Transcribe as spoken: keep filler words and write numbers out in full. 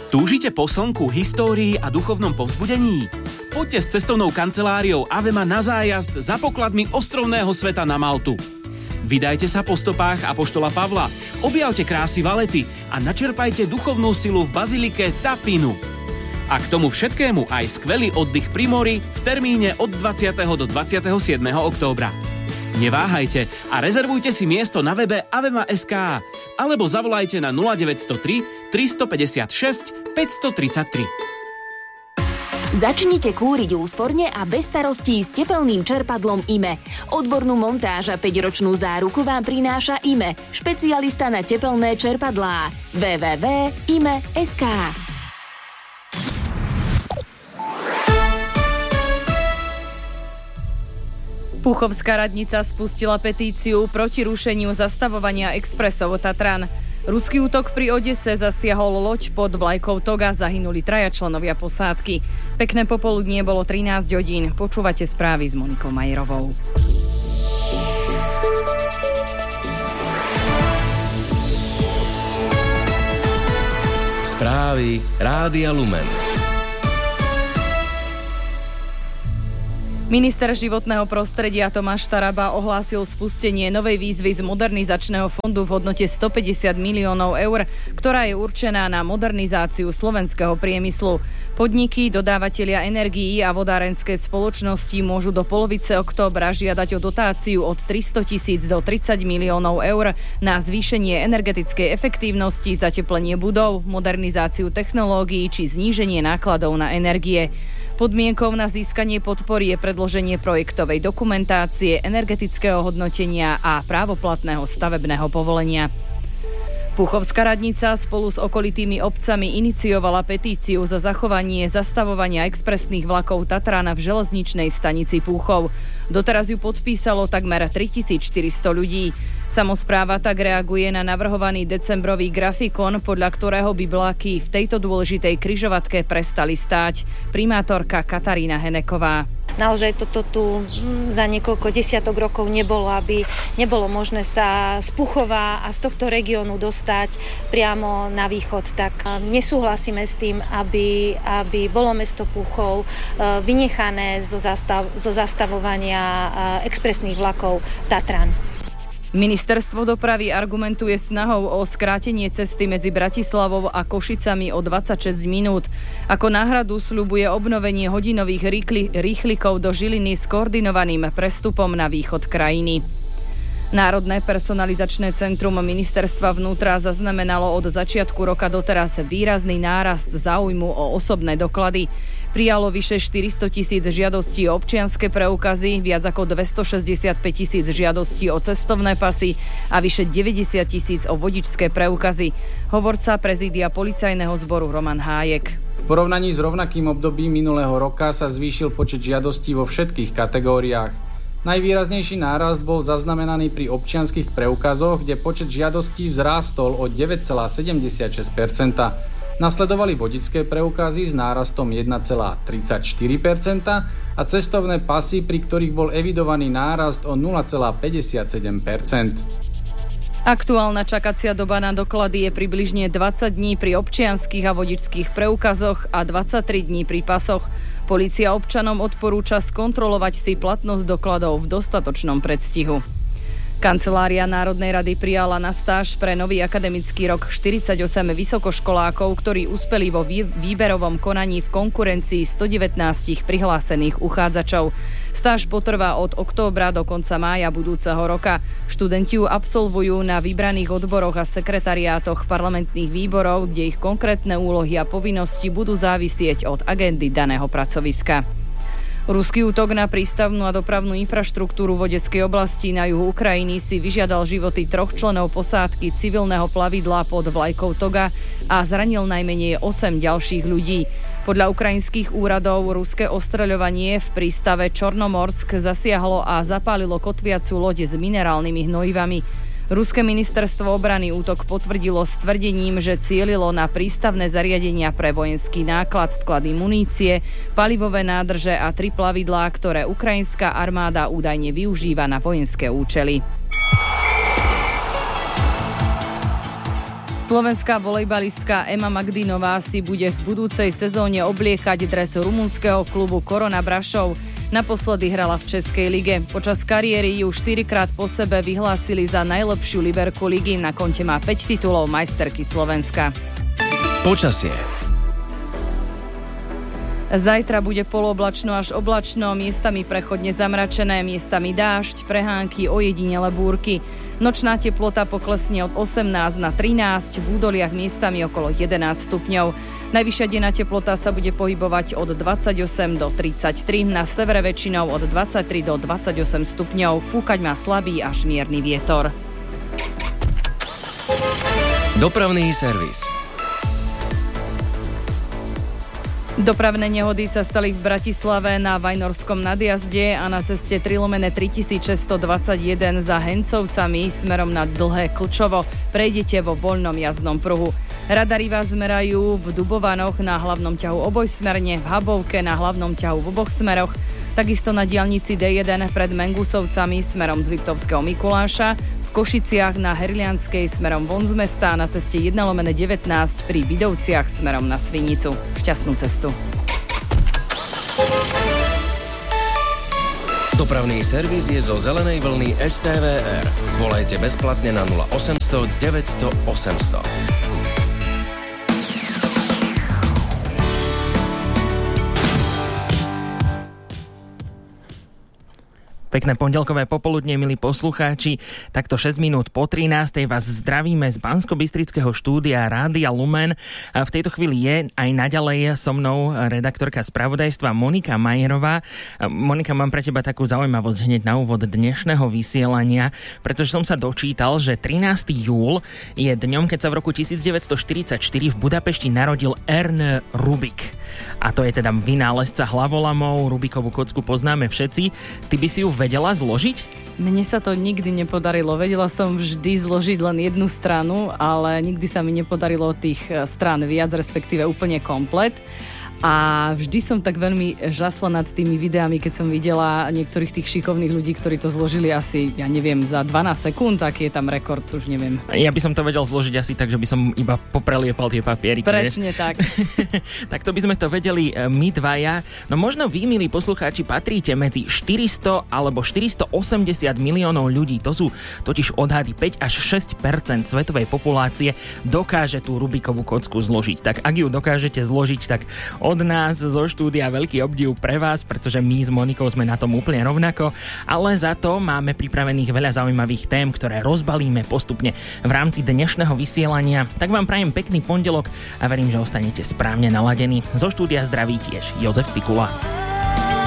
Túžite po slnku, histórii a duchovnom povzbudení? Poďte s cestovnou kanceláriou Avema na zájazd za pokladmi ostrovného sveta na Maltu. Vydajte sa po stopách apoštola Pavla, objavte krásy Valety a načerpajte duchovnú silu v bazilike Tapinu. A k tomu všetkému aj skvelý oddych pri mori v termíne od dvadsiateho do dvadsiateho siedmeho októbra. Neváhajte a rezervujte si miesto na webe avema bodka es ká alebo zavolajte na nula deväť nula tri, tristopäťdesiatšesť, päťstotridsaťtri. Začnite kúriť úsporne a bez starostí s tepelným čerpadlom í em e. Odbornú montáž a päťročnú záruku vám prináša í em e, špecialista na tepelné čerpadlá. w w w bodka í em e bodka es ká. Púchovská radnica spustila petíciu proti rušeniu zastavovania expresov Tatran. Ruský útok pri Odese zasiahol loď pod vlajkou Toga, zahynuli traja členovia posádky. Pekné popoludnie, bolo trinásť hodín. Počúvate správy s Monikou Majerovou. Správy Rádia Lumen. Minister životného prostredia Tomáš Taraba ohlásil spustenie novej výzvy z modernizačného fondu v hodnote stopäťdesiat miliónov eur, ktorá je určená na modernizáciu slovenského priemyslu. Podniky, dodávateľia energií a vodárenské spoločnosti môžu do polovice októbra žiadať o dotáciu od tristo tisíc do tridsať miliónov eur na zvýšenie energetickej efektívnosti, zateplenie budov, modernizáciu technológií či zníženie nákladov na energie. Podmienkou na získanie podpory je predloženie projektovej dokumentácie, energetického hodnotenia a právoplatného stavebného povolenia. Púchovská radnica spolu s okolitými obcami iniciovala petíciu za zachovanie zastavovania expresných vlakov Tatrana v železničnej stanici Púchov. Doteraz ju podpísalo takmer tritisícštyristo ľudí. Samospráva tak reaguje na navrhovaný decembrový grafikon, podľa ktorého by vlaky v tejto dôležitej križovatke prestali stáť. Primátorka Katarína Heneková. Naozaj toto tu za niekoľko desiatok rokov nebolo, aby nebolo možné sa z Púchova a z tohto regiónu dostať priamo na východ. Tak nesúhlasíme s tým, aby, aby bolo mesto Púchov vynechané zo, zastav, zo zastavovania expresných vlakov Tatran. Ministerstvo dopravy argumentuje snahou o skrátenie cesty medzi Bratislavou a Košicami o dvadsaťšesť minút. Ako náhradu sľubuje obnovenie hodinových rýchli, rýchlikov do Žiliny s koordinovaným prestupom na východ krajiny. Národné personalizačné centrum ministerstva vnútra zaznamenalo od začiatku roka doteraz výrazný nárast záujmu o osobné doklady. Prijalo vyše štyristo tisíc žiadostí o občianske preukazy, viac ako dvestošesťdesiatpäť tisíc žiadostí o cestovné pasy a vyše deväťdesiat tisíc o vodičské preukazy. Hovorca prezídia policajného zboru Roman Hájek. V porovnaní s rovnakým obdobím minulého roka sa zvýšil počet žiadostí vo všetkých kategóriách. Najvýraznejší nárast bol zaznamenaný pri občianskych preukazoch, kde počet žiadostí vzrástol o deväť celá sedemdesiatšesť percenta. Nasledovali vodičské preukazy s nárastom jeden celá tridsaťštyri percenta a cestovné pasy, pri ktorých bol evidovaný nárast o nula celá päťdesiatsedem percenta. Aktuálna čakacia doba na doklady je približne dvadsať dní pri občianskych a vodičských preukazoch a dvadsaťtri dní pri pasoch. Polícia občanom odporúča skontrolovať si platnosť dokladov v dostatočnom predstihu. Kancelária Národnej rady prijala na stáž pre nový akademický rok štyridsaťosem vysokoškolákov, ktorí uspeli vo výberovom konaní v konkurencii stodevätnásť prihlásených uchádzačov. Stáž potrvá od októbra do konca mája budúceho roka. Študenti ju absolvujú na vybraných odboroch a sekretariátoch parlamentných výborov, kde ich konkrétne úlohy a povinnosti budú závisieť od agendy daného pracoviska. Ruský útok na prístavnú a dopravnú infraštruktúru v Odeskej oblasti na juhu Ukrajiny si vyžiadal životy troch členov posádky civilného plavidla pod vlajkou Toga a zranil najmenej osem ďalších ľudí. Podľa ukrajinských úradov ruské ostreľovanie v prístave Čornomorsk zasiahlo a zapálilo kotviacu loď s minerálnymi hnojivami. Ruské ministerstvo obrany útok potvrdilo s tvrdením, že cielilo na prístavné zariadenia pre vojenský náklad, sklady munície, palivové nádrže a tri plavidlá, ktoré ukrajinská armáda údajne využíva na vojenské účely. Slovenská volejbalistka Ema Magdinová si bude v budúcej sezóne obliekať dres rumunského klubu Corona Brašov. Naposledy hrala v Českej lige. Počas kariéry ju štyrikrát po sebe vyhlásili za najlepšiu liberku ligy. Na konte má päť titulov majsterky Slovenska. Počasie. Zajtra bude polooblačno až oblačno, miestami prechodne zamračené, miestami dážď, prehánky, ojedinele búrky. Nočná teplota poklesne od osemnásť na trinásť, v údoliach miestami okolo jedenásť stupňov. Najvyššia denná teplota sa bude pohybovať od dvadsaťosem do tridsaťtri, na severe väčšinou od dvadsaťtri do dvadsaťosem stupňov, fúkať má slabý až mierny vietor. Dopravný servis. Dopravné nehody sa stali v Bratislave na Vajnorskom nadjazde a na ceste tri lomeno tritisícšesťstodvadsaťjeden za Hencovcami smerom na Dlhé Klčovo. Prejdete vo voľnom jazdnom pruhu. Radary vás zmerajú v Dubovanoch na hlavnom ťahu obojsmerne, v Habovke na hlavnom ťahu v oboch smeroch, takisto na diaľnici dé jeden pred Mengusovcami smerom z Liptovského Mikuláša, v Košiciach na Herlianskej smerom von z mesta, na ceste jeden lomeno devätnásť pri Bidovciach smerom na Svinicu. Šťastnú cestu. Dopravný servis je zo zelenej vlny es té vé er. Volajte bezplatne na nula osemsto deväťsto osemsto. Pekné pondelkové popoludne, milí poslucháči. Takto šesť minút po trinástej vás zdravíme z Banskobystrického štúdia Rádia Lumen. V tejto chvíli je aj naďalej so mnou redaktorka spravodajstva Monika Majerová. Monika, mám pre teba takú zaujímavosť hneď na úvod dnešného vysielania, pretože som sa dočítal, že trinásteho júla je dňom, keď sa v roku devätnásťstoštyridsaťštyri v Budapešti narodil Ernő Rubik. A to je teda vynálezca hlavolamov, Rubikovú kocku poznáme všetci. Ty by si ju vedela zložiť? Mne sa to nikdy nepodarilo. Vedela som vždy zložiť len jednu stranu, ale nikdy sa mi nepodarilo tých strán viac, respektíve úplne komplet. A vždy som tak veľmi žasla nad tými videami, keď som videla niektorých tých šikovných ľudí, ktorí to zložili asi, ja neviem, za dvanásť sekúnd, aký je tam rekord, už neviem. Ja by som to vedel zložiť asi tak, že by som iba popreliepal tie papieriky. Presne vieš? Tak. Tak to by sme to vedeli my dvaja. No možno vy, milí poslucháči, patríte medzi štyristo alebo štyristoosemdesiat miliónov ľudí. To sú totiž odhady päť až šesť percent svetovej populácie dokáže tú Rubikovú kocku zložiť. Tak ak ju dokážete zložiť, tak od nás zo štúdia veľký obdiv pre vás, pretože my s Monikou sme na tom úplne rovnako, ale za to máme pripravených veľa zaujímavých tém, ktoré rozbalíme postupne v rámci dnešného vysielania. Tak vám prajem pekný pondelok a verím, že ostanete správne naladení. Zo štúdia zdraví tiež Jozef Pikula.